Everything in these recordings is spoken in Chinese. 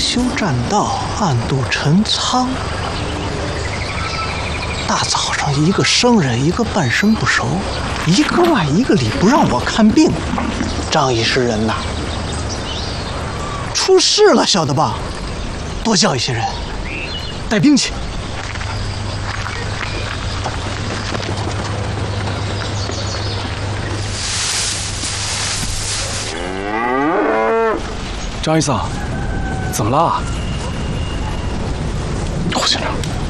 修栈道，暗度陈仓。大早上一个生人，一个半生不熟，一个外一个里不让我看病。张医师人呐，出事了，晓得吧？多叫一些人，带兵去。 张医生，怎么了？ 胡先生，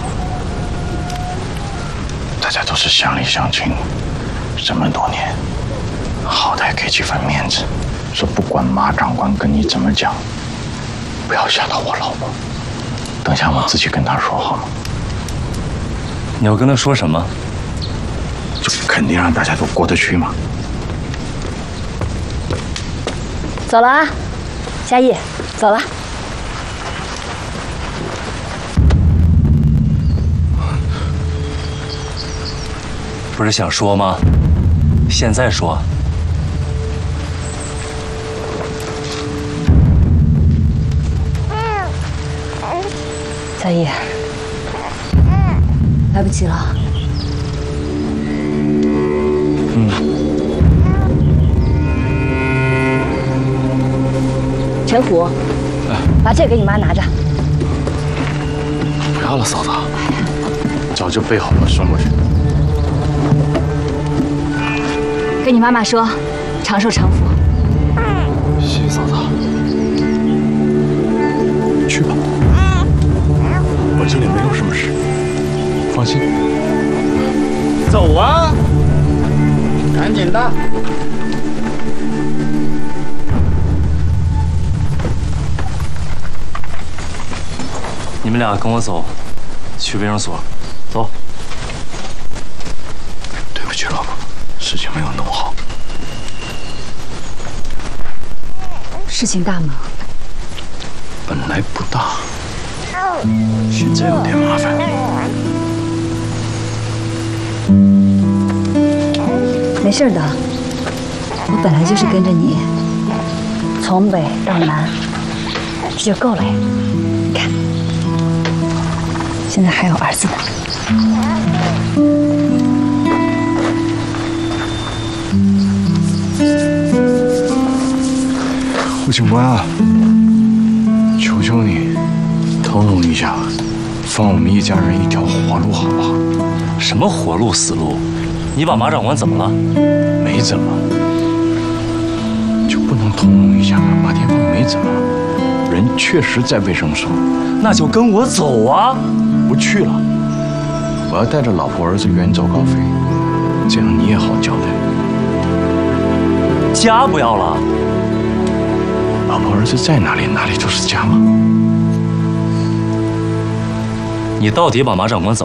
大家都是乡里乡亲，这么多年，好歹给几分面子，说不管马长官跟你怎么讲，不要吓到我老婆。等下我自己跟她说好吗？ 你要跟他说什么？ 就肯定让大家都过得去嘛。 走了啊。 夏意，走了。 不是想说吗？现在说。 夏意，来不及了。陈虎，把这给你妈拿着。 不要了，嫂子，早就备好了，送过去。 跟你妈妈说，长寿长福。 谢谢嫂子。去吧，我这里没有什么事，放心。 走啊，赶紧的。 你们俩跟我走，去卫生所。走。 对不起，老婆，事情没有弄好。 事情大吗？ 本来不大，现在有点麻烦。 没事的，我本来就是跟着你，从北到南，这就够了呀。你看。 现在还有儿子呢。 胡警官啊，求求你，通融一下，放我们一家人一条活路好不好？ 什么活路死路？你把马长官怎么了？ 没怎么，就不能通融一下吗？马天凤没怎么，人确实在卫生所。 那就跟我走啊！ 不去了，我要带着老婆儿子远走高飞，这样你也好交代。 家不要了， 老婆儿子在哪里，哪里就是家嘛。 你到底把马长官怎么？